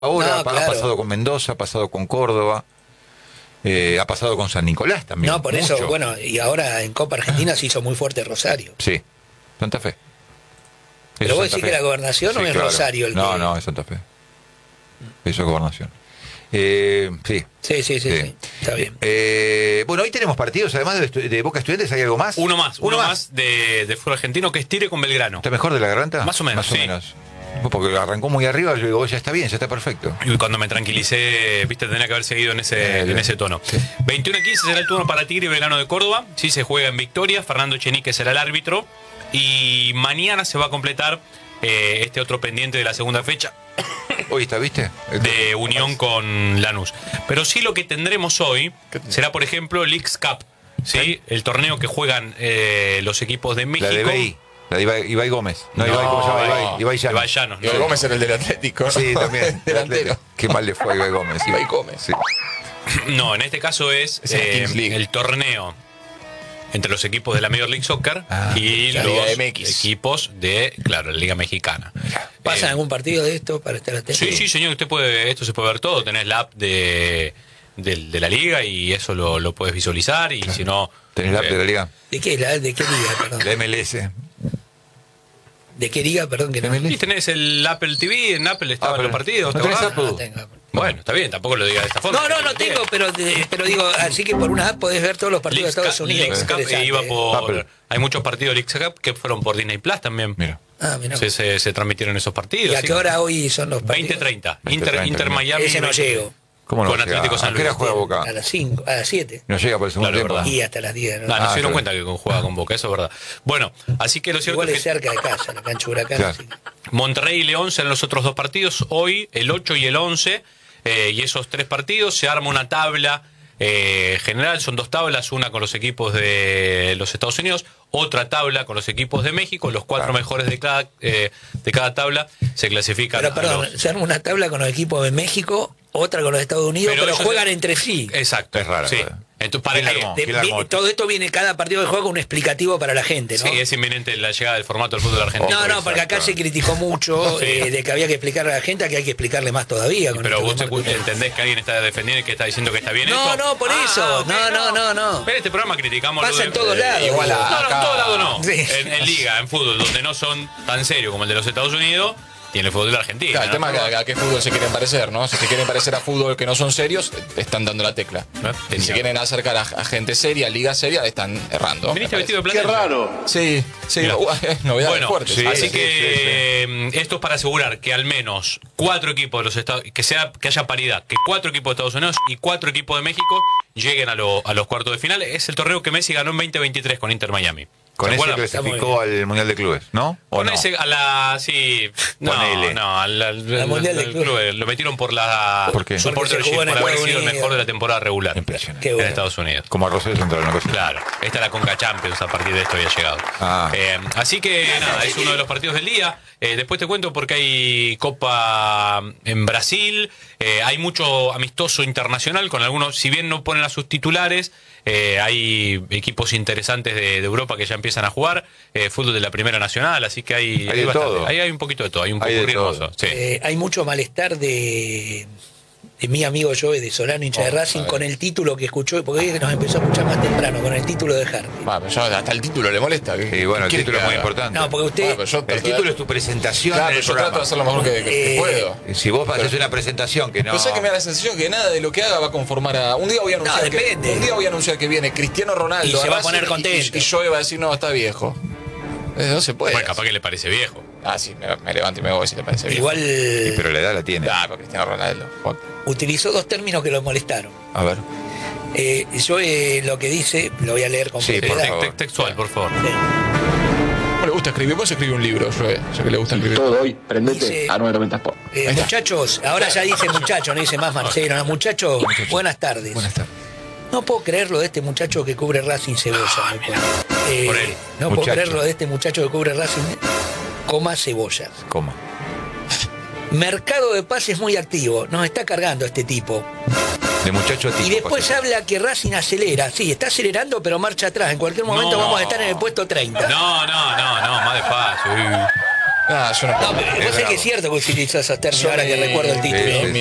ahora, No, ha claro. pasado con Mendoza, ha pasado con Córdoba, ha pasado con San Nicolás también. No, por mucho. eso, bueno, y ahora en Copa Argentina se hizo muy fuerte Rosario. Sí, Santa Fe. Pero Eso vos es decís Santa que Fe. la Gobernación no es claro. Rosario el No, que... no, es Santa Fe. Eso es Gobernación. Sí. Sí, está bien. Bueno, hoy tenemos partidos, además de Boca Estudiantes, ¿hay algo más? Uno más de fútbol argentino, que es Tigre con Belgrano. ¿Está mejor de la garganta? Más o menos, sí. Porque arrancó muy arriba, yo digo, ya está bien, ya está perfecto. Y cuando me tranquilicé, viste, tenía que haber seguido en ese tono. Sí. 21-15 será el turno para Tigre y Belgrano de Córdoba. Sí, se juega en Victoria. Fernando Echenique será el árbitro. Y mañana se va a completar este otro pendiente de la segunda fecha Hoy está, ¿viste? de Unión con Lanús. Pero sí, lo que tendremos hoy será, por ejemplo, Leagues Cup. ¿Sí? El torneo que juegan los equipos de México. La de BI, la de Ibai Gómez. No, No, Ibai, ¿cómo se llama? Ibai Llanos. Ibai Llanos, ¿no? Ibai Gómez era el del Atlético. Sí, también. Delantero. Qué mal le fue a Ibai Gómez. Ibai Gómez. Sí. No, en este caso es Es el Kings League. el torneo entre los equipos de la Major League Soccer y la los Liga MX. equipos de, claro, la Liga Mexicana. ¿Pasa algún partido de esto para estar atento? Sí, señor, esto se puede ver todo. Tenés la app de la Liga y eso lo puedes visualizar. Y si no. ¿Tenés la app de la liga? ¿De qué liga, perdón? La MLS. ¿De qué liga, perdón? Que no, Y tenés el Apple TV, en Apple estaban pero los partidos. ¿no ¿te tenés acordás? Apple? no tengo. Bueno, está bien, tampoco lo digas de esta forma. No tengo, pero digo, así que por una app podés ver todos los partidos de Estados Unidos. Leagues Cup Interesante, iba por. Apple. Hay muchos partidos de Leagues Cup que fueron por Disney Plus también. Mira. Ah, mirá. Se transmitieron esos partidos. ¿Y a sí. qué hora hoy son los partidos? 20-30. 20-30, Inter Miami. Ese no llego. ¿Cómo no? Con llega? Atlético San ¿A qué hora Luis. juega Boca? A las 5, a las 7. No llega por el segundo Claro, tiempo. verdad. Y hasta las 10. ¿no? No se dieron claro. cuenta que juega con Boca, eso es verdad. Bueno, así que lo cierto Igual es es que cerca de casa, la cancha Huracán. Claro. así que- Monterrey y León serán los otros dos partidos. Hoy, el 8 y el 11. Y esos tres partidos se arma una tabla general. Son dos tablas, una con los equipos de los Estados Unidos, otra tabla con los equipos de México. Los cuatro mejores de cada tabla se clasifican. Pero perdón, se arma una tabla con los equipos de México, otra con los Estados Unidos, pero ellos juegan entre sí. Exacto. Es raro, Sí. ¿verdad? Entonces, para ¿Quién la que- armó? De- ¿Quién la armó? todo esto viene, cada partido de juego con un explicativo para la gente, ¿no? Sí, es inminente la llegada del formato del fútbol argentino. No, porque acá se criticó mucho Sí. de que había que explicarle a la gente, que hay que explicarle más todavía. Con Pero esto vos que Marco- entendés que alguien está defendiendo y que está diciendo que está bien No, esto. no, por eso. ok, No. Pero este programa criticamos Pasa lo en todos lados. igual No, en acá- todos lados no. Sí. En liga, en fútbol, donde no son tan serios como el de los Estados Unidos, tiene el fútbol de la Argentina. Claro, el ¿no? tema es a qué fútbol se quieren parecer, ¿no? Si se quieren parecer a fútbol que no son serios, están dando la tecla. ¿No? Si se quieren acercar a gente seria, a liga seria, están errando. Viniste me vestido de parece. Platense. Sí, Mira. novedades Bueno, fuertes. sí. así que esto es para asegurar que al menos 4 equipos de los Estados que haya paridad, que 4 equipos de Estados Unidos y 4 equipos de México lleguen a los cuartos de final. Es el torneo que Messi ganó en 2023 con Inter Miami. Con ¿Se ese acuerdan? clasificó al Mundial de Clubes, ¿no? ¿O Con no? ese a la sí, Ponele. al Mundial de Clubes. lo metieron por la ¿Por qué? supportership, Porque se jugó en por haber Estados sido el Unidos. mejor de la temporada regular Impresionante. Qué en bueno. Estados Unidos. Como a Rosario Central, una cosa. Claro, esta es la Conca Champions, a partir de esto había llegado. Ah. Así que nada, es uno de los partidos del día. Después te cuento porque hay Copa en Brasil, hay mucho amistoso internacional con algunos, si bien no ponen a sus titulares, hay equipos interesantes de Europa que ya empiezan a jugar, fútbol de la Primera Nacional, así que hay Hay de bastante. todo. Hay un poquito de todo, hay un Hay de poco hermoso. todo. Sí. Hay mucho malestar de mi amigo Joe de Solano, hincha de Racing, con el título que escuchó, porque hoy nos empezó a escuchar más temprano, con el título de Hardy. Pero yo hasta el título le molesta. Y bueno, el título es muy importante. No, porque usted... Pero yo El trato título de- es tu presentación Claro, en el yo trato de programa. hacer lo mejor que puedo. Si vos haces una presentación que no... Pero sabes que me da la sensación que nada de lo que haga va a conformar a. Un día voy a anunciar, depende. un día voy a anunciar que viene Cristiano Ronaldo Y se va a Racing poner contento. y Joe va a decir, no, está viejo. No se puede. Bueno, capaz que le parece viejo. Ah, sí, me levanto y me voy si le parece viejo. Igual Sí, pero la edad la tiene. Ah, pero Cristiano Ronaldo. utilizó dos términos que lo molestaron. A ver. Yo lo que dice, lo voy a leer con Sí, por propiedad. favor. Textual, por favor. ¿Cómo le gusta escribir? Vos escribís un libro, Joe. Yo que le gusta escribir. Todo hoy, prendete Dice- a 990 Sport. está. Muchachos, ahora ya dice muchacho, no dice más Marcelo. No, muchachos, buenas tardes. Buenas tardes. No puedo creer lo de este muchacho que cubre Racing Cebolla. me pone. Por él. No Muchacho. puedo creer lo de este muchacho que cubre Racing, coma Cebollas. ¿Cómo? Mercado de pases muy activo, nos está cargando este tipo. De muchacho a tipo. Y después pasa. habla que Racing acelera. Sí, está acelerando, pero marcha atrás. En cualquier momento No. vamos a estar en el puesto 30. No, más despacio. Ah, yo no. No, pero vos sabés que es cierto que utiliza esos términos ahora que recuerdo el título.